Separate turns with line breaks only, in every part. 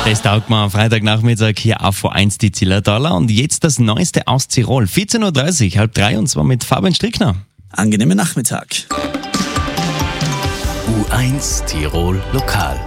Das taugt mir am Freitagnachmittag hier auf V1 die Zillertaler. Und jetzt das Neueste aus Tirol. 14.30 Uhr, halb 3 und zwar mit Fabian Strickner.
Angenehmen Nachmittag.
U1 Tirol Lokal.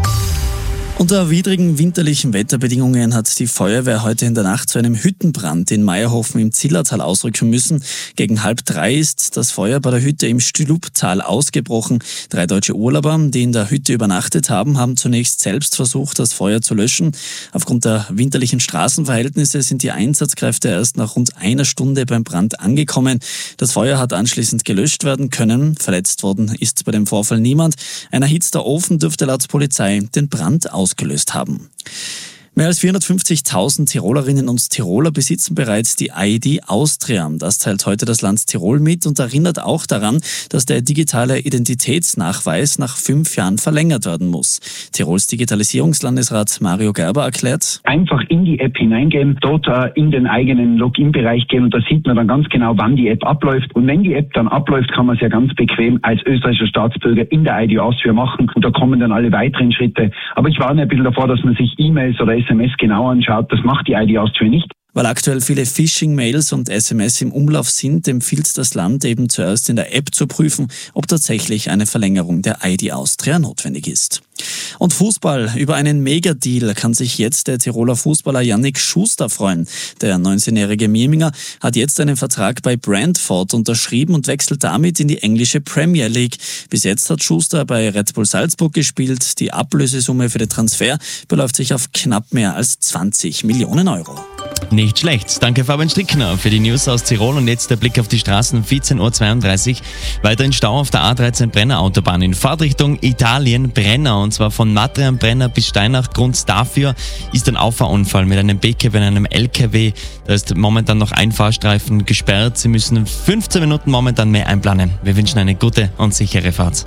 Unter widrigen winterlichen Wetterbedingungen hat die Feuerwehr heute in der Nacht zu einem Hüttenbrand in Meierhofen im Zillertal ausrücken müssen. Gegen halb 3 ist das Feuer bei der Hütte im Stüluptal ausgebrochen. 3 deutsche Urlauber, die in der Hütte übernachtet haben, haben zunächst selbst versucht, das Feuer zu löschen. Aufgrund der winterlichen Straßenverhältnisse sind die Einsatzkräfte erst nach rund einer Stunde beim Brand angekommen. Das Feuer hat anschließend gelöscht werden können. Verletzt worden ist bei dem Vorfall niemand. Ein erhitzter Ofen dürfte laut Polizei den Brand ausgelöst haben. Mehr als 450.000 Tirolerinnen und Tiroler besitzen bereits die ID Austria. Das teilt heute das Land Tirol mit und erinnert auch daran, dass der digitale Identitätsnachweis nach 5 Jahren verlängert werden muss. Tirols Digitalisierungslandesrat Mario Gerber erklärt:
Einfach in die App hineingehen, dort in den eigenen Login-Bereich gehen und da sieht man dann ganz genau, wann die App abläuft. Und wenn die App dann abläuft, kann man es ja ganz bequem als österreichischer Staatsbürger in der ID Austria machen und da kommen dann alle weiteren Schritte. Aber ich warne ein bisschen davor, dass man sich E-Mails oder SMS genau anschaut. Das macht die ID Austria nicht.
Weil aktuell viele Phishing-Mails und SMS im Umlauf sind, empfiehlt das Land eben zuerst in der App zu prüfen, ob tatsächlich eine Verlängerung der ID Austria notwendig ist. Und Fußball. Über einen Megadeal kann sich jetzt der Tiroler Fußballer Yannick Schuster freuen. Der 19-jährige Mirminger hat jetzt einen Vertrag bei Brentford unterschrieben und wechselt damit in die englische Premier League. Bis jetzt hat Schuster bei Red Bull Salzburg gespielt. Die Ablösesumme für den Transfer beläuft sich auf knapp mehr als 20 Millionen Euro.
Nicht schlecht. Danke Fabian Strickner für die News aus Tirol. Und jetzt der Blick auf die Straßen. 14.32 Uhr. Weiterhin Stau auf der A13 Brenner Autobahn in Fahrtrichtung Italien Brenner. Und zwar von Matri am Brenner bis Steinach. Grund dafür ist ein Auffahrunfall mit einem BKW und einem LKW. Da ist momentan noch ein Fahrstreifen gesperrt. Sie müssen 15 Minuten momentan mehr einplanen. Wir wünschen eine gute und sichere Fahrt.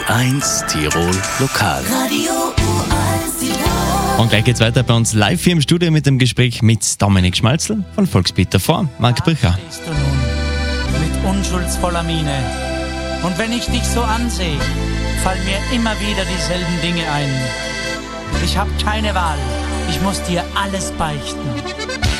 U1 Tirol Lokal.
Radio U1 Tirol.
Und gleich geht's weiter bei uns live hier im Studio mit dem Gespräch mit Dominik Schmalzl von Volksbeat. Davor Marc Brücher.
Stehst du nun mit unschuldsvoller Miene. Und wenn ich dich so ansehe, fallen mir immer wieder dieselben Dinge ein. Ich hab keine Wahl. Ich muss dir alles beichten.